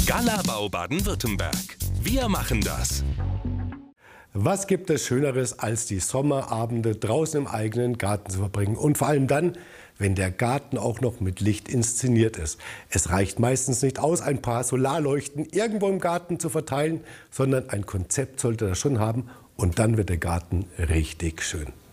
Galabau Baden-Württemberg. Wir machen das. Was gibt es Schöneres, als die Sommerabende draußen im eigenen Garten zu verbringen? Und vor allem dann, wenn der Garten auch noch mit Licht inszeniert ist. Es reicht meistens nicht aus, ein paar Solarleuchten irgendwo im Garten zu verteilen, sondern ein Konzept sollte das schon haben und dann wird der Garten richtig schön.